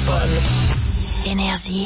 francophone. Énergie.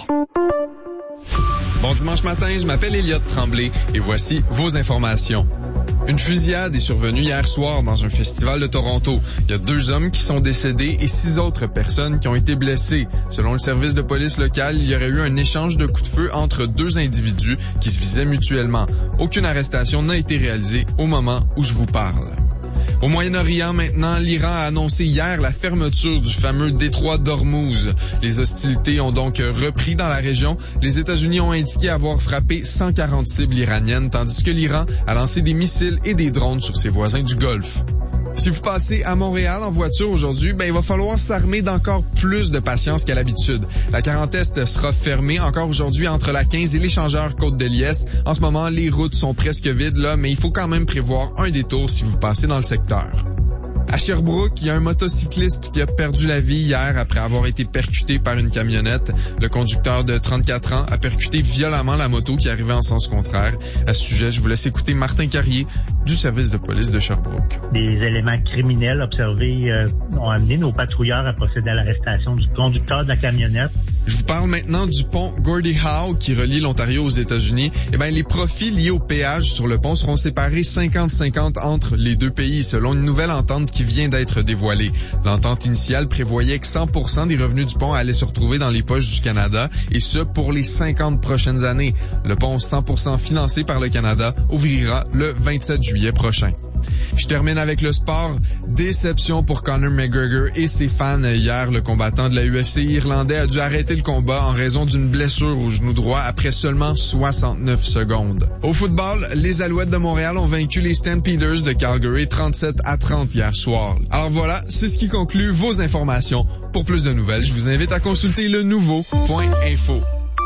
Bon dimanche matin, je m'appelle Elliott Tremblay et voici vos informations. Une fusillade est survenue hier soir dans un festival de Toronto. Il y a 2 hommes qui sont décédés et 6 autres personnes qui ont été blessées. Selon le service de police local, il y aurait eu un échange de coups de feu entre 2 individus qui se visaient mutuellement. Aucune arrestation n'a été réalisée au moment où je vous parle. Au Moyen-Orient maintenant, l'Iran a annoncé hier la fermeture du fameux détroit d'Ormuz. Les hostilités ont donc repris dans la région. Les États-Unis ont indiqué avoir frappé 140 cibles iraniennes, tandis que l'Iran a lancé des missiles et des drones sur ses voisins du Golfe. Si vous passez à Montréal en voiture aujourd'hui, il va falloir s'armer d'encore plus de patience qu'à l'habitude. La 40 Est sera fermée encore aujourd'hui entre la 15 et l'échangeur Côte-de-Liesse. En ce moment, les routes sont presque vides là, mais il faut quand même prévoir un détour si vous passez dans le secteur. À Sherbrooke, il y a un motocycliste qui a perdu la vie hier après avoir été percuté par une camionnette. Le conducteur de 34 ans a percuté violemment la moto qui arrivait en sens contraire. À ce sujet, je vous laisse écouter Martin Carrier du service de police de Sherbrooke. Des éléments criminels observés ont amené nos patrouilleurs à procéder à l'arrestation du conducteur de la camionnette. Je vous parle maintenant du pont Gordie Howe qui relie l'Ontario aux États-Unis. Les profits liés au péage sur le pont seront séparés 50-50 entre les 2 pays selon une nouvelle entente qui vient d'être dévoilée. L'entente initiale prévoyait que 100% des revenus du pont allaient se retrouver dans les poches du Canada, et ce pour les 50 prochaines années. Le pont 100% financé par le Canada ouvrira le 27 juillet prochain. Je termine avec le sport. Déception pour Conor McGregor et ses fans hier. Le combattant de la UFC irlandais a dû arrêter le combat en raison d'une blessure au genou droit après seulement 69 secondes. Au football, les Alouettes de Montréal ont vaincu les Stampeders de Calgary 37-30 hier soir. Alors voilà, c'est ce qui conclut vos informations. Pour plus de nouvelles, je vous invite à consulter le nouveau.info.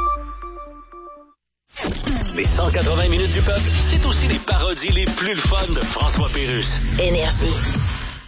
Les 180 minutes du peuple, c'est aussi les parodies les plus le fun de François Pérusse. Énergie.